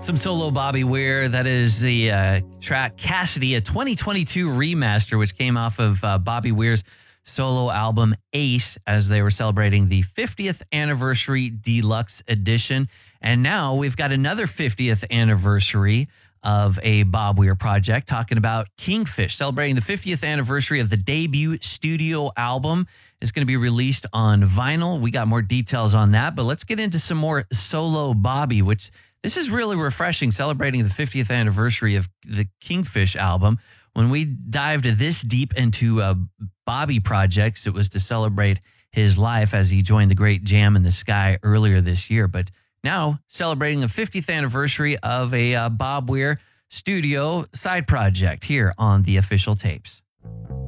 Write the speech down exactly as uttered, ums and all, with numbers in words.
Some solo Bobby Weir. That is the uh, track Cassidy, a twenty twenty-two remaster, which came off of uh, Bobby Weir's solo album Ace, as they were celebrating the fiftieth anniversary deluxe edition. And now we've got another fiftieth anniversary of a Bob Weir project, talking about Kingfish, celebrating the fiftieth anniversary of the debut studio album. It's going to be released on vinyl. We got more details on that, but let's get into some more solo Bobby, which this is really refreshing, celebrating the fiftieth anniversary of the Kingfish album. When we dived this deep into uh, Bobby projects, it was to celebrate his life as he joined the great Jam in the Sky earlier this year. But now celebrating the fiftieth anniversary of a uh, Bob Weir studio side project here on the Official Tapes.